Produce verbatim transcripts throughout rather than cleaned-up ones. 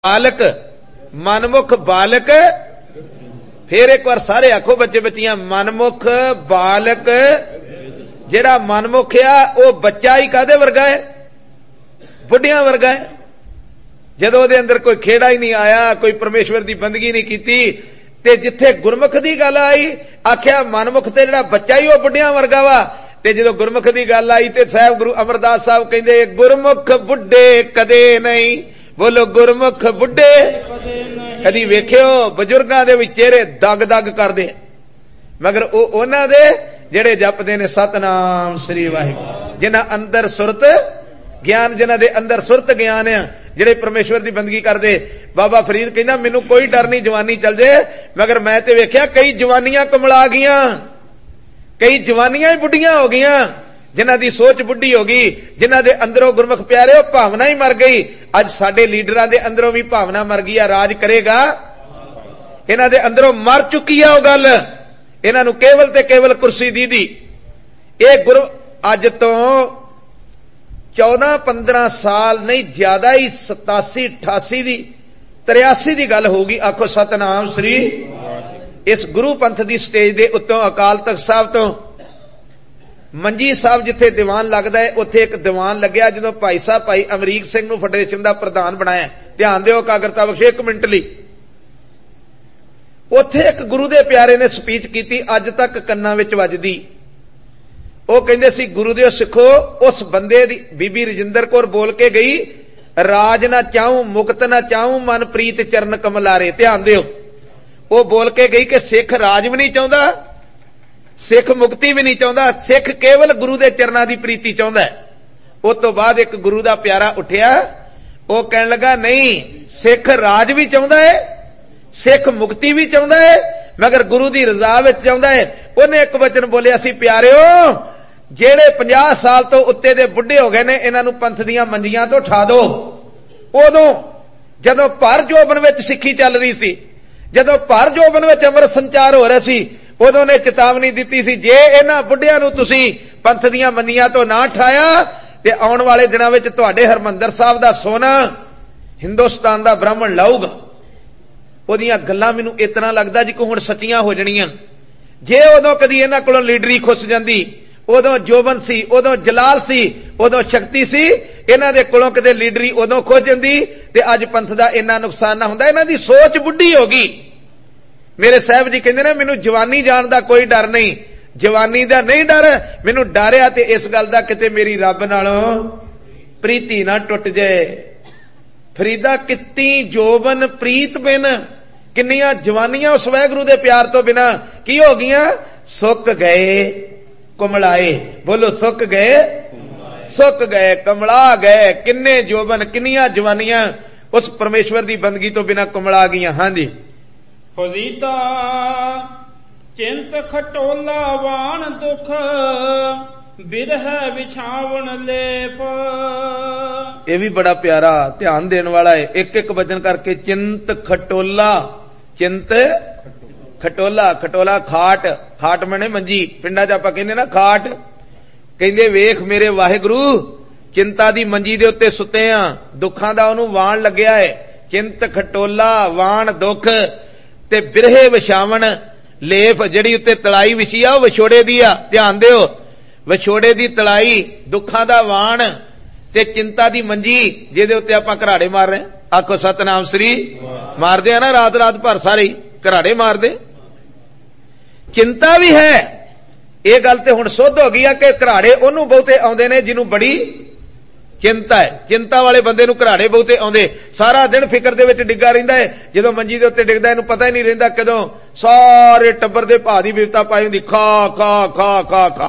बालक मनमुख बालक, फिर एक बार सारे आखो बच्चे बच्चियां, मनमुख बालक। जेड़ा मनमुख आ वो बच्चा ही कादे वर्गा है? बुढ़िया वर्गा है। जदों दे अंदर कोई खेड़ा ही नहीं आया, कोई परमेश्वर की बंदगी नहीं की, ते जिथे गुरमुख की गल आई आख्या मनमुख ते जेड़ा बच्चा ही वो बुढ़िया वर्गा वा। ते जदों गुरमुख की गल आई ते साहब गुरु अमरदास साहब कहंदे गुरमुख बुढ़े कदे नहीं, बोलो गुरमुख बुढ़े कदी वेख्यो? बजुर्गां दे विच चेहरे दग दग करदे, मगर उन्हां दे जेड़े जपदे ने सतनाम श्री वाहिगुरू, जिन्हां अंदर सुरत ज्ञान, जिन्हां दे अंदर सुरत ज्ञान है, जेड़े परमेश्वर की बंदगी करदे। बाबा फरीद कहंदा मैनू कोई डर नहीं जवानी चल जाए, मगर मैं ते वेख्या कई जवानियां कमला गईयां, कई जवानियां ही बुढ़ियां हो गईयां, जिन्हां दी सोच बुढ़ी हो गई, जिन्हां दे अंदरों गुरमुख प्यारे वो भावना ही मर गई। अज साडे लीडरां दे अंदरों भी भावना मर गई है, राज करेगा इन्हां दे अंदरों मर चुकी है वो गल। इन्हां नूं केवल ते केवल कुर्सी दी दी। ये गुरु अज तो चौदह पंद्रह साल नहीं ज्यादा ही सतासी अठासी दी तिरासी दी गल होगी। आखो सतनाम श्री। इस गुरु पंथ दी स्टेज दे उत्तों अकाल तख्त साहब तो मंजी साहब जिथे दीवान लगदा है उत्थे एक दीवान लग्या, जदों भाई साहब भाई अमरीक सिंह नूं फेडरेशन दा प्रधान बनाया। ध्यान दिओ एकाग्रता बख्शो एक मिनट लई। उत्थे एक गुरु दे प्यारे ने स्पीच कीती, अज तक कन्नां विच वजदी। ਉਹ ਕਹਿੰਦੇ ਸੀ गुरु देव सिखो उस बंदे दी बीबी रजिंदर कौर बोल के गई, राज ना चाहूं मुक्त ना चाहूं मन प्रीत चरण कमलारे। ध्यान दिओ, वो बोल के गई कि सिख राज भी नहीं चाहता, सिख मुक्ति भी नहीं चाहता, सिख केवल गुरु दे चरणां दी प्रीति चाहता है। उस तो बाद एक गुरु दा प्यारा उठिया, वो कहने लगा नहीं सिख राज भी चाहता है, सिख मुक्ति भी चाहता है, मगर गुरु दी रजा विच चाहता है। उन्हें एक वचन बोलिया सी, प्यारिओ जेड़े पचास साल तो उत्ते दे बुढ़े हो गए ने, इन्हां नूं पंथ दीआं मंजियां तो उठा दो। उदों जदों भर जोबन विच सिੱਖੀ चल रही सी, जदों भर जोबन विच अमृत संचार हो रहा सी, उदों ने चेतावनी दित्ती सी, जे इन्हां बुढ़ियां नूं तुसीं पंथ दीआं मंजियां तो ना उठाया ते आउण वाले दिनां विच तुहाडे हरमंदर साहब दा सोना हिंदुस्तान दा ब्राह्मण लाऊगा। ओदियां गल्लां मैनूं इतना लगदा जी कि हुण सच्चियां हो जाणीआं। जे उदों कदी इन्हां कोलों लीडरी खुस जांदी, उदों जोबन सी, उदों जलाल सी, उदों शक्ति सी, इन्हां दे कोलों किते लीडरी उदों खुस जांदी ते अज पंथ दा इन्ना नुकसान ना हुंदा। इन्हां दी सोच बुढ़ी हो गई। मेरे साहब जी कहंदे ने मैनूं जवानी जाण दा कोई डर नहीं, जवानी दा नहीं डर, मैनूं डर आ ते इस गल दा किते मेरी रब नालों प्रीति ना टुट जाए। फरीदा कित्ती जोबन प्रीत बिन, किन्नियां जवानियां उस वाहिगुरू दे प्यार तो बिना की हो गईयां? सुक गए कुमलाए। बोलो सुक गए, सुक गए कमला गए। किन्ने जोबन किन्नियां जवानियां उस परमेश्वर दी बंदगी तो बिना कुमला गईयां। हां जी। फरीदा चिंत खटोला वाण दुख, बिरह विछावण लेप। यह भी बड़ा प्यारा ध्यान देने वाला है। एक एक वचन करके चिंत खटोला, चिंत खटोला, खटोला खाट, खाट मने मंजी, पिंडा च आपां कहंदे ना खाट। कहंदे वेख मेरे वाहिगुरू चिंता दी मंजी दे उत्ते सुते आ, दुखां दा ओनू वाण लगया है। चिंत खटोला वाण दुख ते बिरहे विछावण लेप, जड़ी उत्ते तलाई विछी आ विछोड़े दी आ। ध्यान दिओ, विछोड़े दी तलाई, दुखां दा वाण ते चिंता दी मंजी जिहदे उत्ते आपां घराड़े मार रहे। आखो सतनाम श्री। मारदे आ ना रात रात भर सारे घराड़े मारदे। चिंता भी है, ये गल ते हुण सुध हो गई है कि घराड़े ओनू बहुते आउंदे ने जिन्हों बड़ी चिंता है। चिंता वाले बंदे नूं घराड़े बहुते आउंदे। सारा दिन फिकर दे विच डिग्गा रहिंदा है, जदों मंजी दे उत्ते डिगदा इहनूं पता ही नहीं रहिंदा कदों सारे टब्बर दे भा दी बिपता पाई हुंदी। खा खा खा खा खा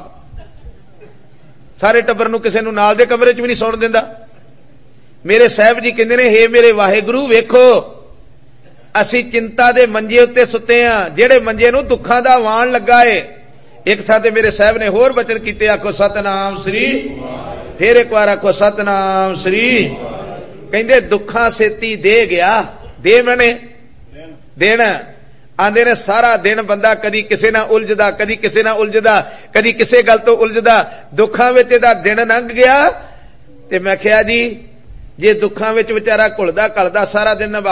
सारे टब्बर नूं किसे नूं नाल दे कमरे च भी नहीं सौण दिंदा। मेरे साहब जी कहंदे ने हे मेरे वाहिगुरू वेखो असीं चिंता दे मंजे उत्ते सुते आ, जेड़े मंजे नूं दुखां दा वाण लगा है। एक थां ते मेरे साहब ने होर वचन कीते, आखो सतनाम श्री। फिर एक बार आखो सतनाम श्री। कहंदे दुखां सेती दे गया, दे मने देना। आंदे ने सारा दिन बंदा कदी किसे ना उलझदा, कदी किसे ना उलझदा, कदी किसे गल तो उलझदा, दुखां विच इहदा दिन लंघ गया। ते मैं आखिया जी ਜੇ ਦੁੱਖਾਂ ਵਿੱਚ ਵਿਚਾਰਾ ਘੁਲਦਾ ਘਲਦਾ ਸਾਰਾ ਦਿਨ